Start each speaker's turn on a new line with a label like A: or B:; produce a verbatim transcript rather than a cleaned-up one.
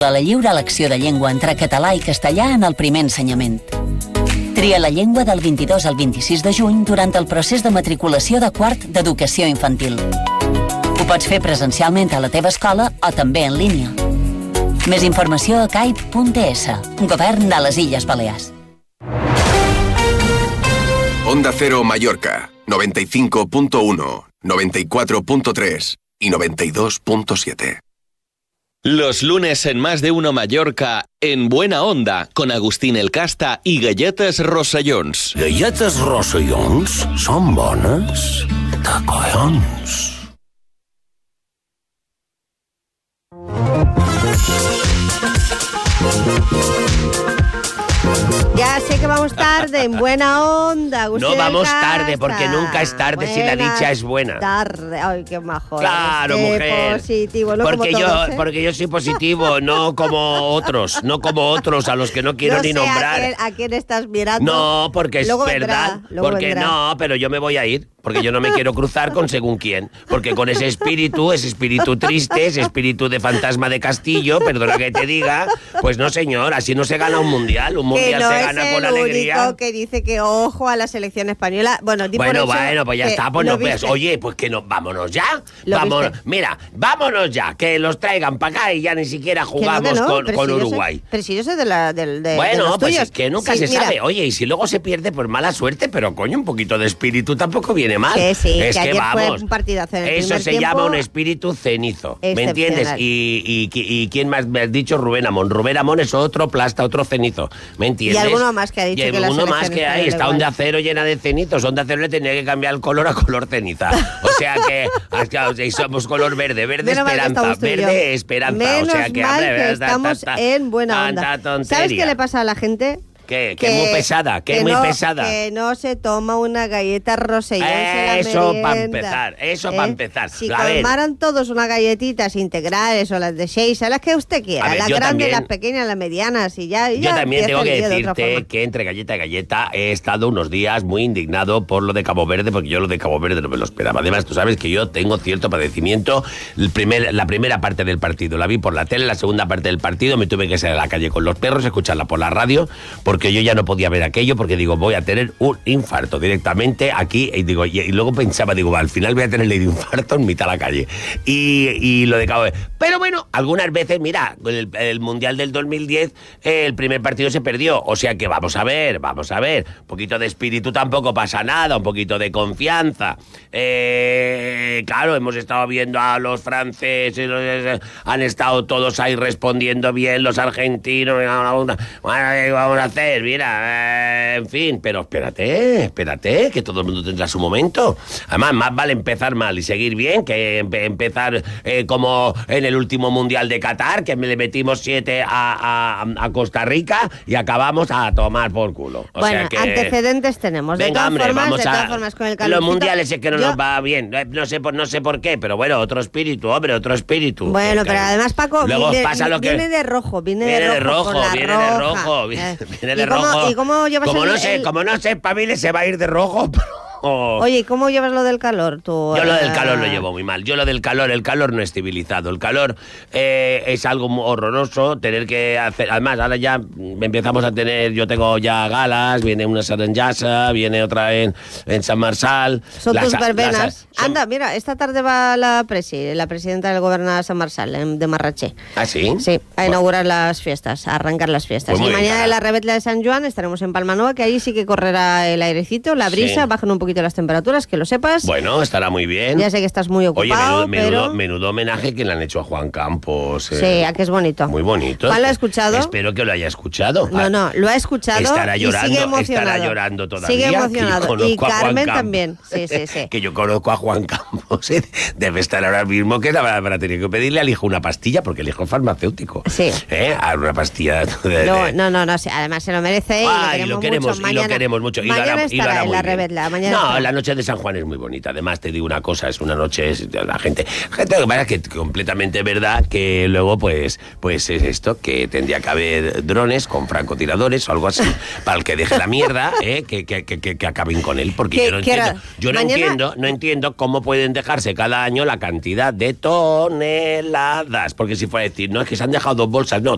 A: La lliure elecció de llengua entre català i castellà en el primer ensenyament. Tria la llengua del vint-i-dos al vint-i-sis de juny durant el procés de matriculació de quart d'educació infantil. Ho pots fer presencialment a la teva escola o també en línia. Més informació a caip punt es, Govern de les Illes Balears.
B: Onda Cero Mallorca, noventa y cinco punto uno, noventa y cuatro punto tres y noventa y dos punto siete.
C: Los lunes en Más de Uno Mallorca, en Buena Onda, con Agustín El Casta y Galletes Rossellons.
D: Galletes Rossellons són bones de collons.
E: Ya sé que vamos tarde, en Buena Onda, Agustín.
F: No vamos
E: Casta.
F: tarde, porque nunca es tarde
E: Buenas
F: si la dicha es buena.
E: Tarde, ay, qué majo.
F: Claro,
E: qué
F: mujer.
E: Positivo, no
F: porque
E: como
F: yo,
E: todos, ¿eh?
F: porque yo soy positivo, no como otros, no como otros a los que no quiero
E: no
F: ni
E: sé
F: nombrar.
E: A quién, a quién estás mirando.
F: No, porque es
E: luego
F: verdad.
E: Vendrá, luego
F: porque
E: vendrá.
F: no, pero yo me voy a ir. Porque yo no me quiero cruzar con según quién. Porque con ese espíritu, ese espíritu triste, ese espíritu de fantasma de castillo, perdona que te diga, pues no, señor, así no se gana un mundial. Un mundial
E: que no
F: se
E: es
F: gana
E: el
F: con alegría.
E: único que dice que ojo a la selección española. Bueno, di
F: Bueno,
E: por eso
F: bueno, pues ya está. Pues
E: lo
F: no, pues,
E: viste.
F: oye, pues que no, vámonos ya.
E: ¿Lo
F: Vámonos,
E: viste?
F: mira, vámonos ya, que los traigan para acá y ya ni siquiera
E: Que no, que
F: jugamos
E: no,
F: con,
E: pero
F: con
E: si yo soy-
F: Uruguay.
E: pero si yo soy de, la, del- de, de
F: Bueno,
E: los
F: pues
E: tuyos.
F: es que nunca
E: Sí,
F: se
E: mira,
F: sabe. Oye, y si luego se pierde, pues mala suerte, pero coño, un poquito de espíritu tampoco viene mal.
E: Que sí,
F: es
E: que
F: que,
E: ayer fue
F: vamos.
E: un partidazo en el
F: Eso
E: primer
F: se
E: tiempo.
F: llama un espíritu cenizo. ¿Me entiendes?
E: Excepcional.
F: Y, y, y quién más me has dicho, Rubén Amón. Rubén Amón es otro plasta, otro cenizo. ¿Me entiendes?
E: Y alguno más que ha dicho
F: y
E: que la
F: alguno
E: selección
F: más que hay.
E: española
F: Está
E: igual.
F: Onda Cero llena de cenizos. Onda Cero le tenía que cambiar el color a color ceniza. O sea que, es que, o sea, y somos color verde. Verde
E: Menos mal que
F: esperanza.
E: estamos tú y yo.
F: Verde esperanza.
E: Menos
F: o sea que,
E: mal
F: hombre,
E: que
F: ta-
E: estamos
F: ta- ta-
E: en buena onda.
F: tanta tontería.
E: ¿Sabes qué le pasa a la gente?
F: ¿Qué? Que es muy pesada, que es muy
E: no,
F: pesada.
E: Que no se toma una galleta Rossellón en la
F: Eso
E: merienda.
F: para empezar, eso para empezar.
E: Si
F: A ver.
E: colmaran todos unas galletitas integrales o las de seis, a las que usted quiera,
F: A ver,
E: las
F: yo
E: grandes,
F: también-
E: las pequeñas, las medianas y ya. y
F: Yo
E: ya
F: también
E: empieza
F: tengo que
E: el día de otra
F: decirte
E: forma.
F: que entre galleta y galleta he estado unos días muy indignado por lo de Cabo Verde, porque yo lo de Cabo Verde no me lo esperaba. Además, tú sabes que yo tengo cierto padecimiento. El primer, la primera parte del partido la vi por la tele, la segunda parte del partido me tuve que salir a la calle con los perros, escucharla por la radio, porque yo ya no podía ver aquello, porque digo, voy a tener un infarto directamente aquí. Y digo y, y luego pensaba, digo, al final voy a tener el infarto en mitad de la calle. Y, y lo de Cabo Verde. Pero bueno, algunas veces, mira, el, el Mundial del dos mil diez, eh, el primer partido se perdió. O sea que vamos a ver, vamos a ver. Un poquito de espíritu tampoco pasa nada, un poquito de confianza. Eh, claro, hemos estado viendo a los franceses, los, han estado todos ahí respondiendo bien, los argentinos. Bueno, ¿qué vamos a hacer? Mira, eh, en fin, pero espérate, espérate, que todo el mundo tendrá su momento. Además, más vale empezar mal y seguir bien que empe- empezar eh, como en el último Mundial de Qatar, que le metimos siete a, a, a Costa Rica y acabamos a tomar por culo. O
E: Bueno,
F: sea que,
E: antecedentes tenemos. De
F: venga,
E: todas
F: hombre,
E: formas,
F: vamos
E: de todas
F: a...
E: formas, con el
F: Los
E: calorcito,
F: mundiales es que no
E: yo-
F: nos va bien. Eh, No sé, por, no sé por qué, pero bueno, otro espíritu, hombre, otro espíritu.
E: Bueno,
F: Eh,
E: pero
F: que-
E: además, Paco,
F: Luego
E: viene,
F: pasa lo que...
E: viene de rojo, viene,
F: Viene de rojo,
E: con la
F: viene
E: roja.
F: de rojo,
E: Eh,
F: viene, viene de
E: ¿y cómo-
F: rojo.
E: ¿Y cómo llevas
F: como
E: el-
F: no sé,
E: el-
F: como no se espabile, se va a ir de rojo. pero-
E: Oye, ¿y cómo llevas lo del calor tú?
F: Yo lo del
E: eh?
F: calor lo llevo muy mal. Yo lo del calor, el calor no es civilizado. El calor eh, es algo muy horroroso. Tener que hacer. Además, ahora ya empezamos a tener. Yo tengo ya galas. Viene una en Llasa, viene otra en, en San Marçal.
E: Son
F: Las-
E: tus verbenas.
F: las- son-
E: Anda, mira, esta tarde va la presi, la presidenta del gobierno de San Marçal, en- de Marratxé.
F: ¿Ah, sí?
E: Sí, a
F: Bueno.
E: inaugurar las fiestas, a arrancar las fiestas.
F: Pues muy
E: y
F: bien,
E: mañana
F: cara.
E: en la Rebetla de San Juan estaremos en Palmanova, que ahí sí que correrá el airecito, la brisa,
F: Sí.
E: bajan un poquito las temperaturas, que lo sepas.
F: Bueno, estará muy bien.
E: Ya sé que estás muy
F: Oye,
E: ocupado,
F: menudo, menudo,
E: pero...
F: menudo homenaje que le han hecho a Juan Campos. eh.
E: Sí, a que es bonito.
F: Muy bonito.
E: ¿Juan lo ha escuchado?
F: Espero que lo haya escuchado.
E: No, no, lo ha escuchado
F: Estará
E: y
F: llorando,
E: sigue emocionado.
F: estará llorando todavía.
E: Sigue
F: que yo
E: emocionado.
F: conozco
E: Y
F: a Juan
E: Carmen
F: Campos.
E: también. Sí, sí, sí.
F: Que yo conozco a Juan Campos. ¿eh? Debe estar ahora mismo que habrá tenido que pedirle al hijo una pastilla, porque el hijo es farmacéutico.
E: Sí.
F: ¿Eh? A una pastilla. de-
E: No,
F: de-
E: no, no, no, sí, además se lo merece y
F: Ah,
E: le
F: y lo
E: queremos
F: queremos,
E: mucho.
F: y lo
E: Mañana-
F: queremos mucho. Y lo
E: mañana
F: hará, y lo
E: estará
F: hará
E: en
F: muy
E: la
F: bien.
E: Rebetla. Mañana
F: No,
E: estará.
F: la noche de San Juan es muy bonita. Además, te digo una cosa, es una noche, es, la gente, gente lo que pasa es que completamente verdad que luego, pues, pues es esto, que tendría que haber drones con francotiradores o algo así, para el que deje la mierda, ¿eh? que, que, que, que, que acaben con él, porque
E: ¿Qué-
F: yo no
E: qué era?
F: entiendo, yo no
E: Mañana-
F: entiendo, no entiendo cómo pueden dejarse cada año la cantidad de toneladas, porque si fuera a decir, no, es que se han dejado dos bolsas, no,